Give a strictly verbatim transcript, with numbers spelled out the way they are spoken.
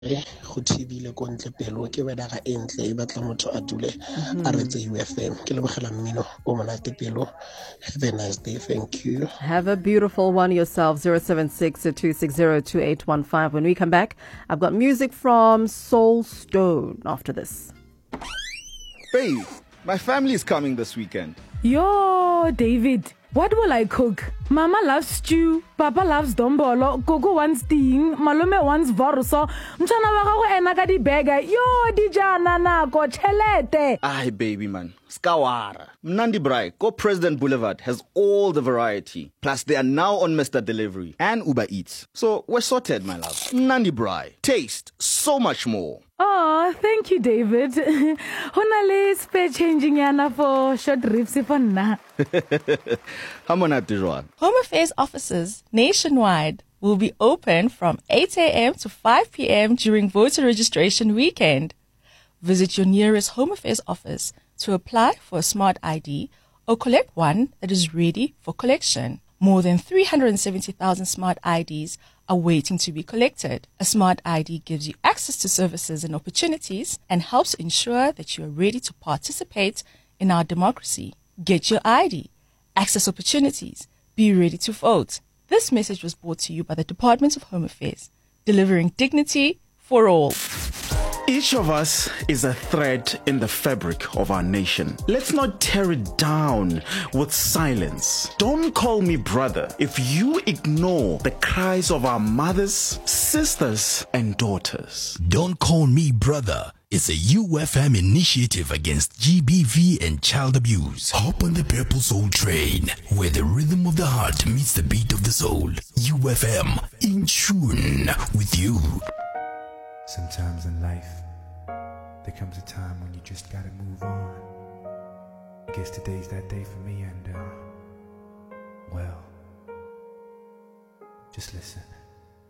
go thibile ko ntle pelo ke weather e ntle e batla motho a dule a retse U F M ke lebogela mmino o monate pelo. Have a nice day. Thank you. Have a beautiful one yourself. Zero seven six two six zero two eight one five. When we come back, I've got music from Soul Stone after this. Babe, my family is coming this weekend. Yo, David, what will I cook? Mama loves stew, Papa loves dombolo, Gogo wants ting, Malome wants vorso, Mchana wa gago ena ka di burger. Yo, dijana nako chelete. Aye, baby man. Skawara. Mnandi Brai, Go President Boulevard has all the variety. Plus, they are now on Mister Delivery and Uber Eats. So, we're sorted, my love. Mnandi Brai. Taste so much more. Oh, thank you, David. Honale spare changing yana for short ribs for na. Hamona Tijuan. Home Affairs offices nationwide will be open from eight a.m. to five p.m. during voter registration weekend. Visit your nearest Home Affairs office to apply for a smart I D or collect one that is ready for collection. More than three hundred seventy thousand smart I Ds are waiting to be collected. A smart I D gives you access to services and opportunities and helps ensure that you are ready to participate in our democracy. Get your I D, access opportunities, be ready to vote. This message was brought to you by the Department of Home Affairs, delivering dignity for all. Each of us is a thread in the fabric of our nation. Let's not tear it down with silence. Don't call me brother if you ignore the cries of our mothers, sisters, and daughters. Don't Call Me Brother is a U F M initiative against G B V and child abuse. Hop on the Purple Soul train, where the rhythm of the heart meets the beat of the soul. U F M, in tune with you. Sometimes in life, there comes a time when you just gotta move on. I guess today's that day for me, and, uh, well, just listen.